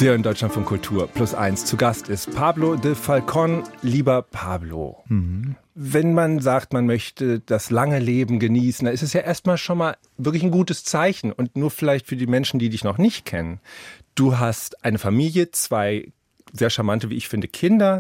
Sie hören Deutschlandfunk Kultur +1. Zu Gast ist Pablo de Falcón. Lieber Pablo, wenn man sagt, man möchte das lange Leben genießen, da ist es ja erstmal schon mal wirklich ein gutes Zeichen. Und nur vielleicht für die Menschen, die dich noch nicht kennen. Du hast eine Familie, 2 sehr charmante, wie ich finde, Kinder.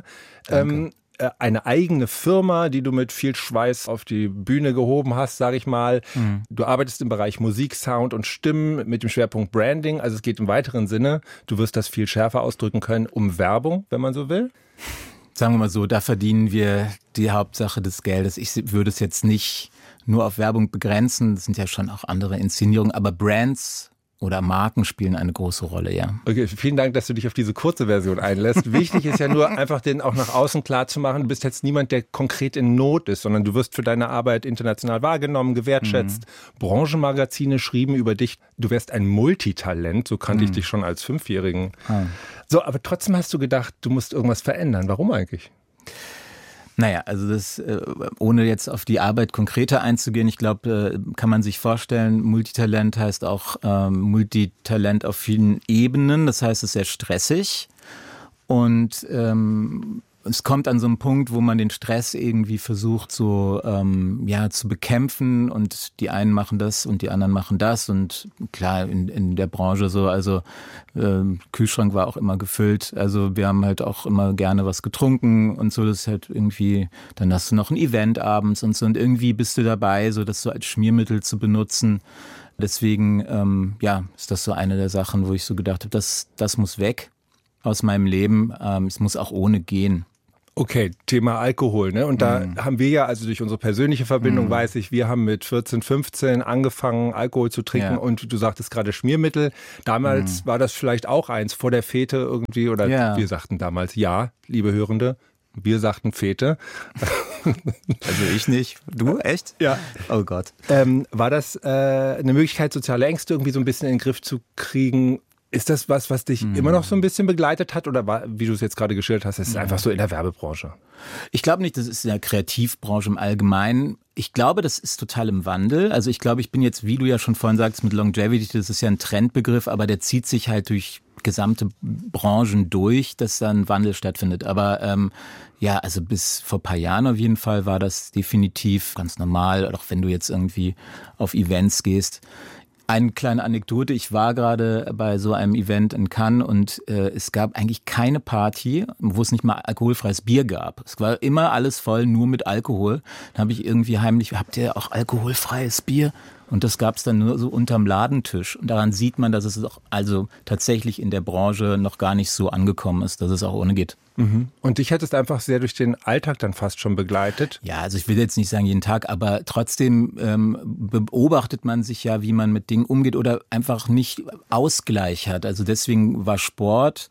Eine eigene Firma, die du mit viel Schweiß auf die Bühne gehoben hast, sage ich mal. Du arbeitest im Bereich Musik, Sound und Stimmen mit dem Schwerpunkt Branding. Also es geht im weiteren Sinne, du wirst das viel schärfer ausdrücken können, um Werbung, wenn man so will. Sagen wir mal so, da verdienen wir die Hauptsache des Geldes. Ich würde es jetzt nicht nur auf Werbung begrenzen, das sind ja schon auch andere Inszenierungen, aber Brands oder Marken spielen eine große Rolle, ja. Okay, vielen Dank, dass du dich auf diese kurze Version einlässt. Wichtig ist ja nur einfach, den auch nach außen klar zu machen, du bist jetzt niemand, der konkret in Not ist, sondern du wirst für deine Arbeit international wahrgenommen, gewertschätzt. Branchenmagazine schrieben über dich, du wärst ein Multitalent, so kannte ich dich schon als 5-Jährigen. So, aber trotzdem hast du gedacht, du musst irgendwas verändern. Warum eigentlich? Naja, also das, ohne jetzt auf die Arbeit konkreter einzugehen, ich glaube, kann man sich vorstellen, Multitalent heißt auch Multitalent auf vielen Ebenen, das heißt, es ist sehr stressig und es kommt an so einen Punkt, wo man den Stress irgendwie versucht so zu bekämpfen und die einen machen das und die anderen machen das und klar in der Branche so, also Kühlschrank war auch immer gefüllt, also wir haben halt auch immer gerne was getrunken und so, das ist halt irgendwie, dann hast du noch ein Event abends und so und irgendwie bist du dabei, so das so als Schmiermittel zu benutzen. Deswegen ist das so eine der Sachen, wo ich so gedacht habe, das muss weg aus meinem Leben, es muss auch ohne gehen. Okay, Thema Alkohol, ne? Und da haben wir ja, also durch unsere persönliche Verbindung weiß ich, wir haben mit 14, 15 angefangen, Alkohol zu trinken und du sagtest gerade Schmiermittel. Damals war das vielleicht auch eins vor der Fete irgendwie oder wir sagten damals ja, liebe Hörende, wir sagten Fete. Also ich nicht. Du? Echt? Ja. Oh Gott. War das eine Möglichkeit, soziale Ängste irgendwie so ein bisschen in den Griff zu kriegen? Ist das was dich immer noch so ein bisschen begleitet hat oder war, wie du es jetzt gerade geschildert hast, ist es einfach so in der Werbebranche? Ich glaube nicht, das ist in der Kreativbranche im Allgemeinen. Ich glaube, das ist total im Wandel. Also ich glaube, ich bin jetzt, wie du ja schon vorhin sagst, mit Longevity, das ist ja ein Trendbegriff, aber der zieht sich halt durch gesamte Branchen durch, dass da ein Wandel stattfindet. Aber also bis vor ein paar Jahren auf jeden Fall war das definitiv ganz normal, auch wenn du jetzt irgendwie auf Events gehst. Eine kleine Anekdote, ich war gerade bei so einem Event in Cannes und es gab eigentlich keine Party, wo es nicht mal alkoholfreies Bier gab. Es war immer alles voll, nur mit Alkohol. Dann habe ich irgendwie heimlich, habt ihr auch alkoholfreies Bier? Und das gab es dann nur so unterm Ladentisch. Und daran sieht man, dass es auch also tatsächlich in der Branche noch gar nicht so angekommen ist, dass es auch ohne geht. Und dich hat es einfach sehr durch den Alltag dann fast schon begleitet? Ja, also ich will jetzt nicht sagen jeden Tag, aber trotzdem beobachtet man sich ja, wie man mit Dingen umgeht oder einfach nicht Ausgleich hat. Also deswegen war Sport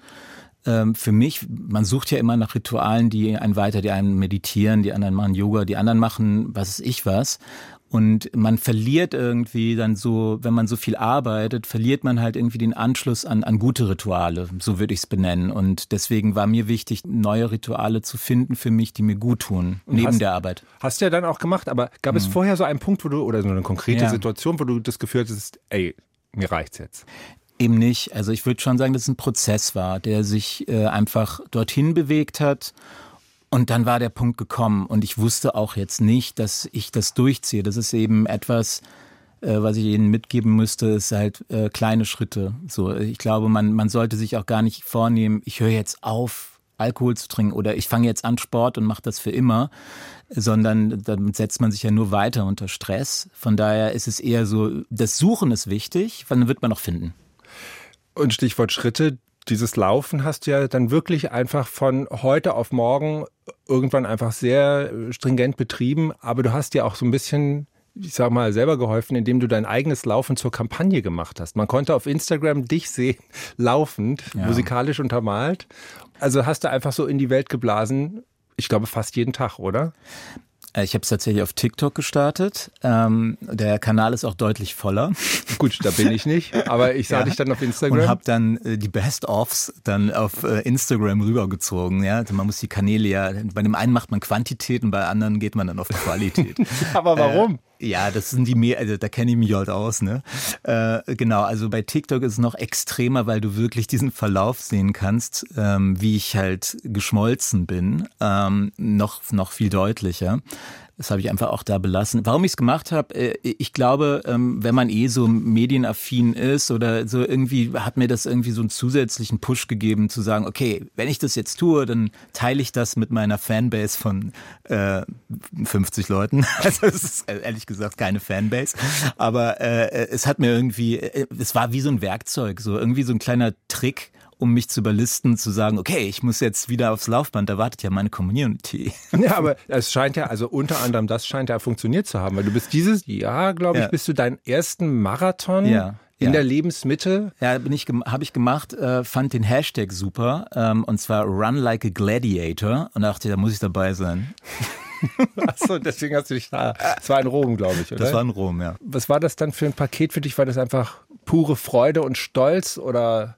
für mich, man sucht ja immer nach Ritualen, die einen meditieren, die anderen machen Yoga, die anderen machen was weiß ich was. Und man verliert irgendwie dann so, wenn man so viel arbeitet, verliert man halt irgendwie den Anschluss an gute Rituale, so würde ich es benennen. Und deswegen war mir wichtig, neue Rituale zu finden für mich, die mir gut tun, neben der Arbeit. Hast du ja dann auch gemacht, aber gab es vorher so einen Punkt, wo du, oder so eine konkrete Situation, wo du das Gefühl hattest, ey, mir reicht's jetzt? Eben nicht. Also ich würde schon sagen, dass es ein Prozess war, der sich einfach dorthin bewegt hat. Und dann war der Punkt gekommen und ich wusste auch jetzt nicht, dass ich das durchziehe. Das ist eben etwas, was ich Ihnen mitgeben müsste, ist halt kleine Schritte. So, ich glaube, man sollte sich auch gar nicht vornehmen, ich höre jetzt auf, Alkohol zu trinken oder ich fange jetzt an Sport und mache das für immer, sondern damit setzt man sich ja nur weiter unter Stress. Von daher ist es eher so, das Suchen ist wichtig, weil dann wird man noch finden. Und Stichwort Schritte. Dieses Laufen hast du ja dann wirklich einfach von heute auf morgen irgendwann einfach sehr stringent betrieben. Aber du hast dir auch so ein bisschen, ich sag mal, selber geholfen, indem du dein eigenes Laufen zur Kampagne gemacht hast. Man konnte auf Instagram dich sehen, laufend, musikalisch untermalt. Also hast du einfach so in die Welt geblasen, ich glaube fast jeden Tag, oder? Ich habe es tatsächlich auf TikTok gestartet. Der Kanal ist auch deutlich voller. Gut, da bin ich nicht, aber ich sah dich dann auf Instagram. Und habe dann die Best-ofs dann auf Instagram rübergezogen. Ja? Also man muss die Kanäle bei dem einen macht man Quantität und bei anderen geht man dann auf Qualität. Aber warum? Ja, das sind also da kenne ich mich halt aus, ne? Genau, also bei TikTok ist es noch extremer, weil du wirklich diesen Verlauf sehen kannst, wie ich halt geschmolzen bin, noch viel deutlicher. Das habe ich einfach auch da belassen. Warum ich es gemacht habe, ich glaube, wenn man so medienaffin ist oder so, irgendwie hat mir das irgendwie so einen zusätzlichen Push gegeben, zu sagen, okay, wenn ich das jetzt tue, dann teile ich das mit meiner Fanbase von 50 Leuten. Also es ist ehrlich gesagt keine Fanbase, aber es hat mir irgendwie, es war wie so ein Werkzeug, so irgendwie so ein kleiner Trick, um mich zu überlisten, zu sagen, okay, ich muss jetzt wieder aufs Laufband, da wartet ja meine Community. Ja, aber es scheint ja, also unter anderem das scheint ja funktioniert zu haben, weil du bist dieses Jahr, glaube ich, bist du deinen ersten Marathon in der Lebensmitte. Ja, habe ich gemacht, fand den Hashtag super, und zwar Run Like a Gladiator, und dachte, da muss ich dabei sein. Achso, deswegen hast du dich da, das war in Rom, glaube ich, oder? Das war in Rom, ja. Was war das dann für ein Paket für dich? War das einfach pure Freude und Stolz oder...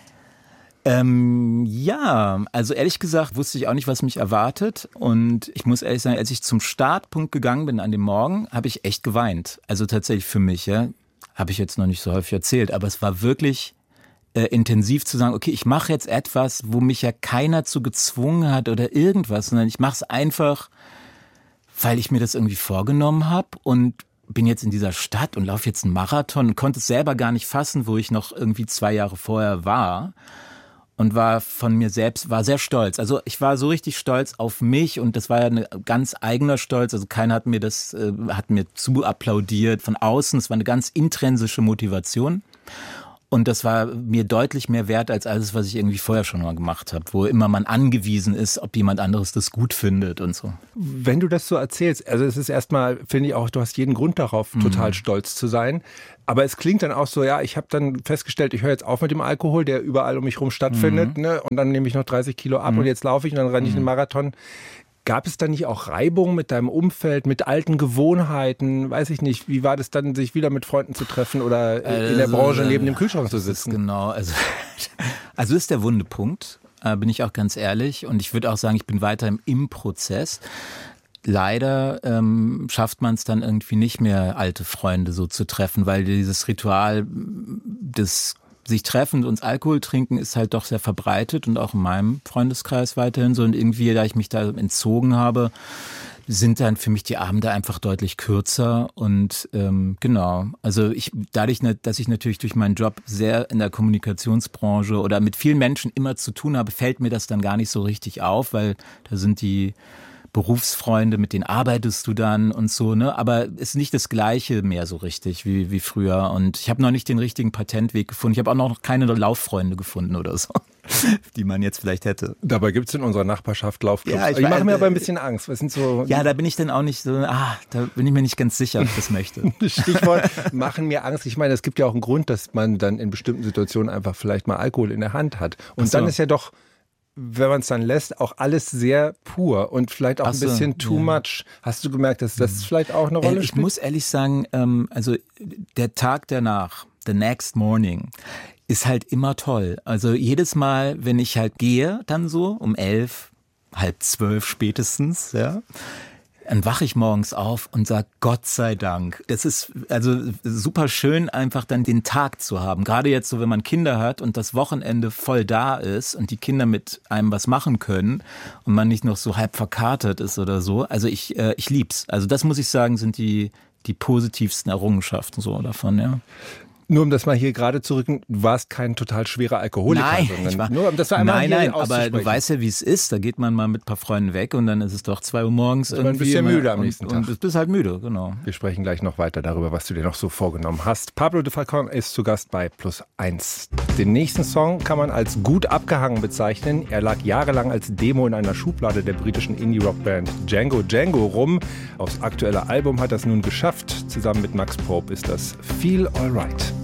Ja, also ehrlich gesagt wusste ich auch nicht, was mich erwartet, und ich muss ehrlich sagen, als ich zum Startpunkt gegangen bin an dem Morgen, habe ich echt geweint. Also tatsächlich für mich, ja, habe ich jetzt noch nicht so häufig erzählt, aber es war wirklich intensiv zu sagen, okay, ich mache jetzt etwas, wo mich ja keiner zu gezwungen hat oder irgendwas, sondern ich mache es einfach, weil ich mir das irgendwie vorgenommen habe, und bin jetzt in dieser Stadt und laufe jetzt einen Marathon und konnte es selber gar nicht fassen, wo ich noch irgendwie 2 Jahre vorher war. Und war von mir selbst, war sehr stolz. Also ich war so richtig stolz auf mich, und das war ja ein ganz eigener Stolz. Also keiner hat mir zu applaudiert von außen. Es war eine ganz intrinsische Motivation. Und das war mir deutlich mehr wert als alles, was ich irgendwie vorher schon mal gemacht habe, wo immer man angewiesen ist, ob jemand anderes das gut findet und so. Wenn du das so erzählst, also es ist erstmal, finde ich auch, du hast jeden Grund darauf, total stolz zu sein. Aber es klingt dann auch so, ja, ich habe dann festgestellt, ich höre jetzt auf mit dem Alkohol, der überall um mich herum stattfindet, ne? Und dann nehme ich noch 30 Kilo ab und jetzt laufe ich und dann renne ich einen Marathon. Gab es da nicht auch Reibung mit deinem Umfeld, mit alten Gewohnheiten? Weiß ich nicht. Wie war das dann, sich wieder mit Freunden zu treffen oder in der Branche neben dem Kühlschrank zu sitzen? Genau, also ist der wunde Punkt, bin ich auch ganz ehrlich. Und ich würde auch sagen, ich bin weiter im Prozess. Leider schafft man es dann irgendwie nicht mehr, alte Freunde so zu treffen, weil dieses Ritual des sich treffen und Alkohol trinken ist halt doch sehr verbreitet und auch in meinem Freundeskreis weiterhin so. Und irgendwie, da ich mich da entzogen habe, sind dann für mich die Abende einfach deutlich kürzer. Und genau, also dadurch, dass ich natürlich durch meinen Job sehr in der Kommunikationsbranche oder mit vielen Menschen immer zu tun habe, fällt mir das dann gar nicht so richtig auf, weil da sind die Berufsfreunde, mit denen arbeitest du dann und so, ne? Aber es ist nicht das Gleiche mehr so richtig wie früher. Und ich habe noch nicht den richtigen Patentweg gefunden. Ich habe auch noch keine Lauffreunde gefunden oder so, die man jetzt vielleicht hätte. Dabei gibt es in unserer Nachbarschaft Laufclubs. Ja, die machen mir aber ein bisschen Angst. Was sind so? Ja, da bin ich dann auch nicht so, da bin ich mir nicht ganz sicher, ob ich das möchte. Stichwort machen mir Angst. Ich meine, es gibt ja auch einen Grund, dass man dann in bestimmten Situationen einfach vielleicht mal Alkohol in der Hand hat. Und dann ist ja doch, wenn man es dann lässt, auch alles sehr pur und vielleicht auch ein bisschen too much. Hast du gemerkt, dass das vielleicht auch eine Rolle spielt? Ich muss ehrlich sagen, also der Tag danach, the next morning, ist halt immer toll. Also jedes Mal, wenn ich halt gehe, dann so um 11, 11:30 spätestens, ja, dann wache ich morgens auf und sage, Gott sei Dank. Das ist also super schön, einfach dann den Tag zu haben. Gerade jetzt so, wenn man Kinder hat und das Wochenende voll da ist und die Kinder mit einem was machen können und man nicht noch so halb verkatert ist oder so. Also ich lieb's. Also das muss ich sagen, sind die positivsten Errungenschaften so davon, ja. Nur um das mal hier gerade zu rücken, du warst kein total schwerer Alkoholiker. Nein, aber du weißt ja, wie es ist. Da geht man mal mit ein paar Freunden weg und dann ist es doch 2 Uhr morgens irgendwie. Ein bisschen müde am nächsten Tag. Und du bist halt müde, genau. Wir sprechen gleich noch weiter darüber, was du dir noch so vorgenommen hast. Pablo de Falcon ist zu Gast bei +1. Den nächsten Song kann man als gut abgehangen bezeichnen. Er lag jahrelang als Demo in einer Schublade der britischen Indie-Rock-Band Django Django rum. Aufs aktuelle Album hat er es nun geschafft. Zusammen mit Max Probe ist das Feel Alright.